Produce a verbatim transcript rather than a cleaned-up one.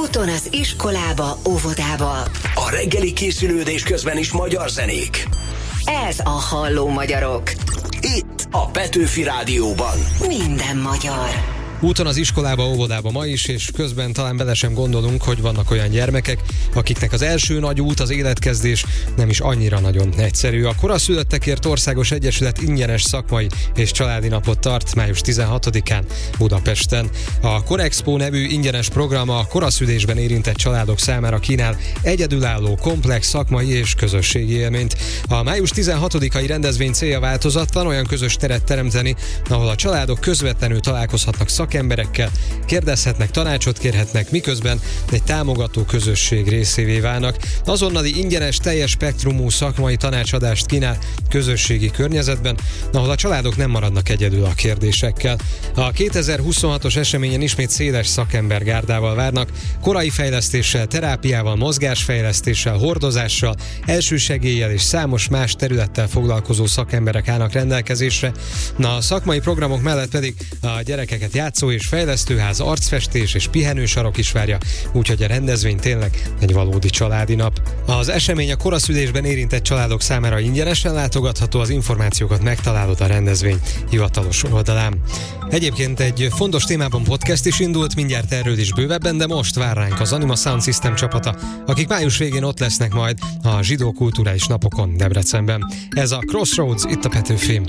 Úton az iskolába, óvodába. A reggeli készülődés közben is magyar zenék. Ez a Halló Magyarok. Itt a Petőfi Rádióban. Minden magyar. Úton az iskolába, óvodába ma is, és közben talán bele sem gondolunk, hogy vannak olyan gyermekek, akiknek az első nagy út, az életkezdés nem is annyira nagyon egyszerű. A Koraszülöttekért Országos Egyesület ingyenes szakmai és családi napot tart május tizenhatodikán Budapesten. A Korexpo nevű ingyenes program a koraszülésben érintett családok számára kínál egyedülálló, komplex szakmai és közösségi élményt. A május tizenhatodikai rendezvény célja változatlan, olyan közös teret teremteni, ahol a családok közvetlenül találkozhatnak szakemberekkel, kérdezhetnek, tanácsot kérhetnek, miközben egy támogató közösség részévé válnak. Azonnali ingyenes, teljes spektrumú szakmai tanácsadást kínál közösségi környezetben, ahol a családok nem maradnak egyedül a kérdésekkel. A kétezer-huszonhatos eseményen ismét széles szakembergárdával várnak, korai fejlesztéssel, terápiával, mozgásfejlesztéssel, hordozással, elsősegéllyel és számos más területtel foglalkozó szakemberek állnak rendelkezésre. Na, a szakmai programok mellett pedig a gyerekeket játszó és fejlesztőház, arcfestés és pihenősarok is várja, úgyhogy a rendezvény tényleg egy valódi családi nap. Az esemény a koraszülésben érintett családok számára ingyenesen látogatható, az információkat megtalálod a rendezvény hivatalos oldalán. Egyébként egy fontos témában podcast is indult, mindjárt erről is bővebben, de most vár ránk az Anima Sound System csapata, akik május végén ott lesznek majd a zsidó kulturális napokon Debrecenben. Ez a Crossroads itt a Petőfin.